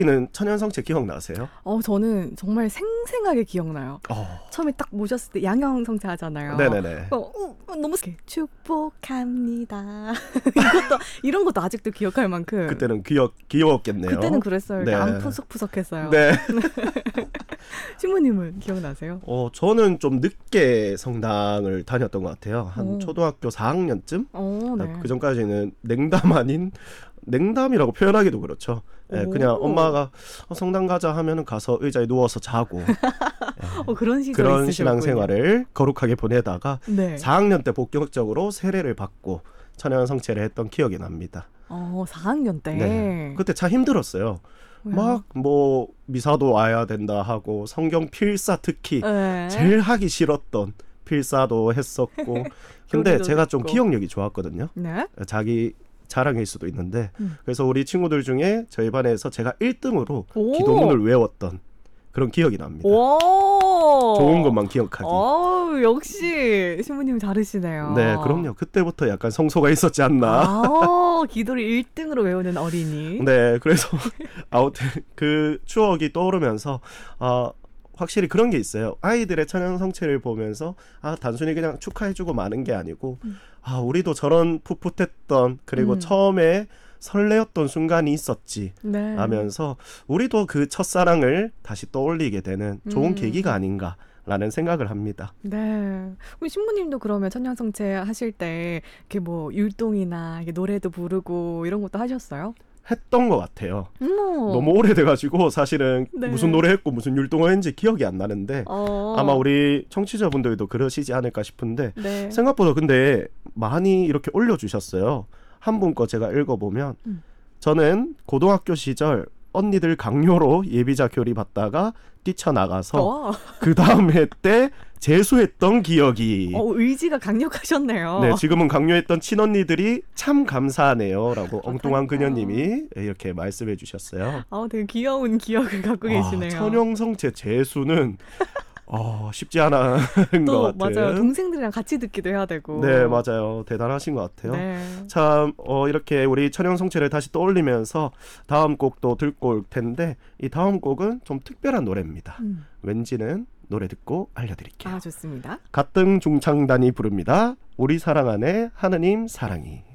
는 천연성체 기억나세요? 저는 정말 생생하게 기억나요. 처음에 딱 모셨을 때 양형성체 하잖아요. 네네네. 너무 축복합니다. 이런 것도 아직도 기억할 만큼. 그때는 귀여웠겠네요. 그때는 그랬어요. 네. 안 푸석푸석했어요. 네. 신부님은 기억나세요? 저는 좀 늦게 성당을 다녔던 것 같아요. 한 초등학교 4학년쯤? 네. 그 전까지는 냉담 아닌 냉담이라고 표현하기도 그렇죠. 네, 그냥 엄마가 성당 가자 하면은 가서 의자에 누워서 자고 그런 시절이 그런 있으셨군요. 신앙생활을 거룩하게 보내다가 네. 4학년 때 본격적으로 세례를 받고 천연성체를 했던 기억이 납니다. 4학년 때? 네. 그때 참 힘들었어요. 왜요? 막 뭐 미사도 와야 된다 하고 성경 필사 특히 네. 제일 하기 싫었던 필사도 했었고 근데 교리도 제가 좀 듣고. 기억력이 좋았거든요. 네? 자기 자랑일 수도 있는데 그래서 우리 친구들 중에 저희 반에서 제가 1등으로 오. 기도문을 외웠던 그런 기억이 납니다. 오. 좋은 것만 기억하기. 역시 신부님 다르시네요. 네, 그럼요. 그때부터 약간 성소가 있었지 않나. 기도를 1등으로 외우는 어린이. 네, 그래서 아무튼 그 추억이 떠오르면서 확실히 그런 게 있어요. 아이들의 천연성체를 보면서 단순히 그냥 축하해주고 마는 게 아니고 우리도 저런 풋풋했던 그리고 처음에 설레었던 순간이 있었지 네. 하면서 우리도 그 첫사랑을 다시 떠올리게 되는 좋은 계기가 아닌가라는 생각을 합니다. 네. 우리 신부님도 그러면 천연성체 하실 때 이렇게 뭐 율동이나 이렇게 노래도 부르고 이런 것도 하셨어요? 했던 것 같아요. 너무 오래돼가지고 사실은 네. 무슨 노래 했고 무슨 율동을 했는지 기억이 안 나는데 아마 우리 청취자분들도 그러시지 않을까 싶은데 네. 생각보다 근데 많이 이렇게 올려주셨어요. 한 분 거 제가 읽어보면 저는 고등학교 시절 언니들 강요로 예비자 교리 받다가 뛰쳐나가서 그 다음 해 때 재수했던 기억이 의지가 강력하셨네요. 네, 지금은 강요했던 친언니들이 참 감사하네요 라고 엉뚱한 그녀님이 이렇게 말씀해 주셨어요. 되게 귀여운 기억을 갖고 계시네요. 천연성체 재수는 쉽지 않은 것 같아요. 맞아요. 동생들이랑 같이 듣기도 해야 되고. 네, 맞아요. 대단하신 것 같아요. 네. 참 이렇게 우리 천연성체를 다시 떠올리면서 다음 곡도 듣고 올 텐데 이 다음 곡은 좀 특별한 노래입니다. 왠지는 노래 듣고 알려드릴게요. 좋습니다. 갓등 중창단이 부릅니다. 우리 사랑 안에 하느님 사랑이.